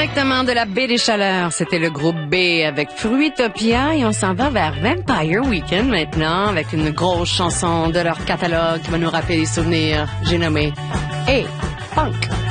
Directement de la baie des Chaleurs, c'était le groupe B avec Fruitopia et on s'en va vers Vampire Weekend maintenant avec une grosse chanson de leur catalogue qui va nous rappeler des souvenirs. J'ai nommé Hey Punk.